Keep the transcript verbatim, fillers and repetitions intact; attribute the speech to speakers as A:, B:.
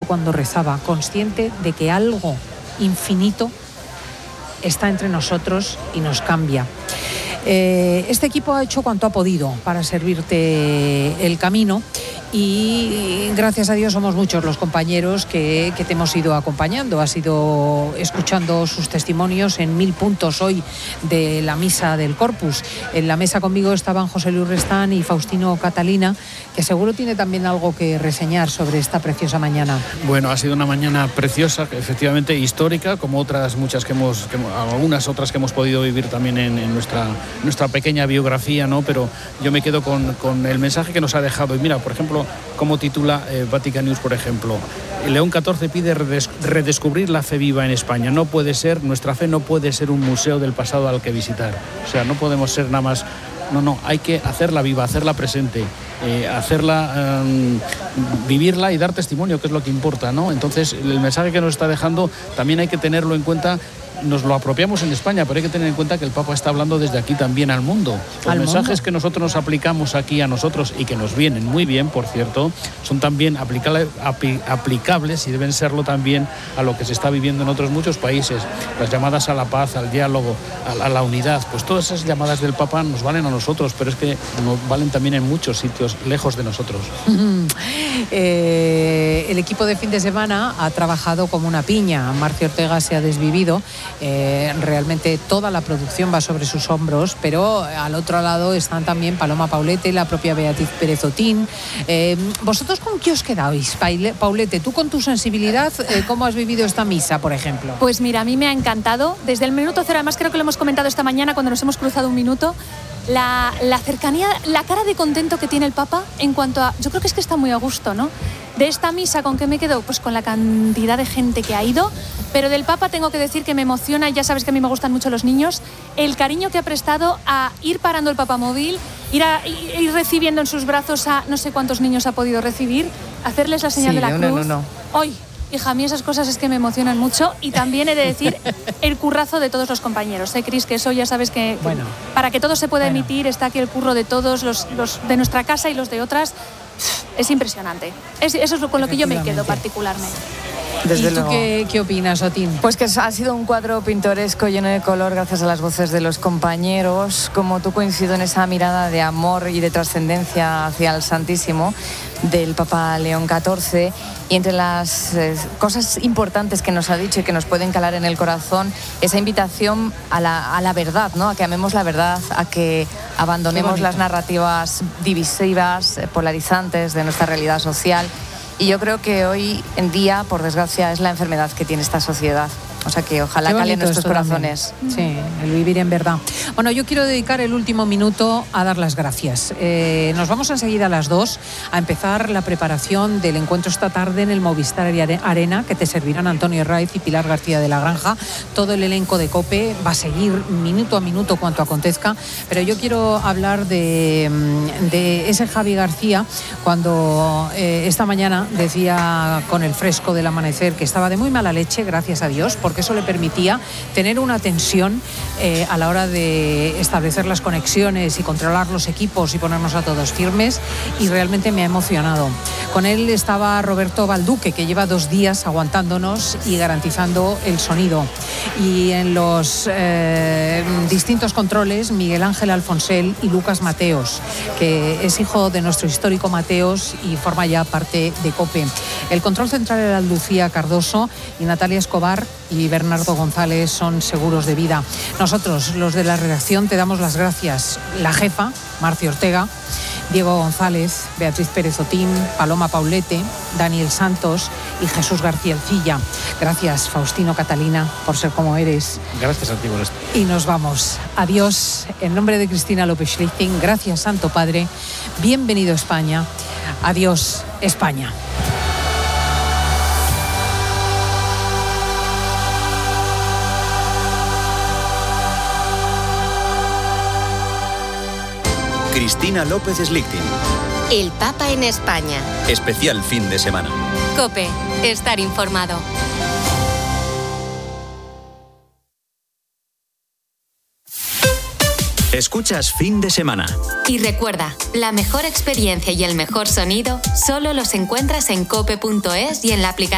A: cuando rezaba, consciente de que algo infinito está entre nosotros y nos cambia. Eh, este equipo ha hecho cuanto ha podido para servirte el camino y gracias a Dios somos muchos los compañeros que, que te hemos ido acompañando. Has ido escuchando sus testimonios en mil puntos hoy de la misa del Corpus. En la mesa conmigo estaban José Luis Restán y Faustino Catalina, que seguro tiene también algo que reseñar sobre esta preciosa mañana.
B: Bueno, ha sido una mañana preciosa, efectivamente histórica, como otras muchas que hemos, que, algunas otras que hemos podido vivir también en, en nuestra, nuestra pequeña biografía, ¿no? Pero yo me quedo con, con el mensaje que nos ha dejado. Y mira, por ejemplo, como titula eh, Vatican News, por ejemplo, León catorce pide redes, redescubrir la fe viva en España. No puede ser, nuestra fe no puede ser un museo del pasado al que visitar. O sea, no podemos ser nada más. No, no, hay que hacerla viva, hacerla presente, eh, hacerla, um, vivirla y dar testimonio, que es lo que importa, ¿no? Entonces, el mensaje que nos está dejando también hay que tenerlo en cuenta. Nos lo apropiamos en España, pero hay que tener en cuenta que el Papa está hablando desde aquí también al mundo. Los
A: ¿Al
B: mensajes
A: mundo?
B: que nosotros nos aplicamos aquí a nosotros y que nos vienen muy bien, por cierto, son también aplicable, apli, aplicables y deben serlo también a lo que se está viviendo en otros muchos países. Las llamadas a la paz, al diálogo, a, a la unidad, pues todas esas llamadas del Papa nos valen a nosotros, pero es que nos valen también en muchos sitios lejos de nosotros.
A: eh, el equipo de fin de semana ha trabajado como una piña. Marcio Ortega se ha desvivido. Eh, realmente toda la producción va sobre sus hombros, pero al otro lado están también Paloma Paulete, la propia Beatriz Pérez Otín. Eh, ¿Vosotros con qué os quedáis, Paulete? Tú con tu sensibilidad, eh, ¿cómo has vivido esta misa, por ejemplo?
C: Pues mira, a mí me ha encantado. Desde el minuto cero, además creo que lo hemos comentado esta mañana cuando nos hemos cruzado un minuto, la, la cercanía, la cara de contento que tiene el Papa en cuanto a... Yo creo que es que está muy a gusto, ¿no? De esta misa, ¿con qué me quedo? Pues con la cantidad de gente que ha ido. Pero del Papa tengo que decir que me emociona, ya sabes que a mí me gustan mucho los niños, el cariño que ha prestado a ir parando el papamóvil, ir, a, ir recibiendo en sus brazos a no sé cuántos niños ha podido recibir, hacerles la señal
A: sí,
C: de la
A: de
C: cruz.
A: uno en uno.
C: Hoy, hija, a mí esas cosas es que me emocionan mucho y también he de decir el currazo de todos los compañeros. ¿Eh, Cris? Que eso ya sabes que,
A: bueno,
C: que para que todo se pueda bueno. emitir está aquí el curro de todos, los, los de nuestra casa y los de otras. Es impresionante. Es, eso es con lo que yo me quedo particularmente.
A: Desde ¿Y tú qué, qué opinas, Otín?
D: Pues que ha sido un cuadro pintoresco, lleno de color, gracias a las voces de los compañeros. Como tú, coincido en esa mirada de amor y de trascendencia hacia el Santísimo del Papa León catorce. Y entre las eh, cosas importantes que nos ha dicho y que nos pueden calar en el corazón, esa invitación a la, a la verdad, ¿no? A que amemos la verdad, a que abandonemos las narrativas divisivas, polarizantes de nuestra realidad social. Y yo creo que hoy en día, por desgracia, es la enfermedad que tiene esta sociedad. O sea que ojalá calen nuestros corazones.
A: También. Sí, el vivir en verdad. Bueno, yo quiero dedicar el último minuto a dar las gracias. Eh, nos vamos enseguida a las dos a empezar la preparación del encuentro esta tarde en el Movistar Arena, que te servirán Antonio Raiz y Pilar García de la Granja. Todo el elenco de COPE va a seguir minuto a minuto cuanto acontezca. Pero yo quiero hablar de, de ese Javi García, cuando eh, esta mañana decía con el fresco del amanecer que estaba de muy mala leche, gracias a Dios, porque eso le permitía tener una tensión eh, a la hora de establecer las conexiones y controlar los equipos y ponernos a todos firmes, y realmente me ha emocionado. Con él estaba Roberto Balduque, que lleva dos días aguantándonos y garantizando el sonido. Y en los eh, distintos controles, Miguel Ángel Alfonsel y Lucas Mateos, que es hijo de nuestro histórico Mateos y forma ya parte de COPE. El control central era Lucía Cardoso, y Natalia Escobar y Bernardo González son seguros de vida. Nosotros, los de la redacción, te damos las gracias. La jefa, Marcio Ortega, Diego González, Beatriz Pérez Otín, Paloma Paulete, Daniel Santos y Jesús García Elcilla. Gracias, Faustino Catalina, por ser como eres.
B: Gracias a ti por esto.
A: Y nos vamos. Adiós. En nombre de Cristina López Schlichting, gracias, Santo Padre. Bienvenido a España. Adiós, España.
E: Cristina López Schlichting.
F: El Papa en España.
E: Especial fin de semana.
F: COPE. Estar informado.
E: Escuchas Fin de Semana.
F: Y recuerda, la mejor experiencia y el mejor sonido solo los encuentras en cope punto es y en la aplicación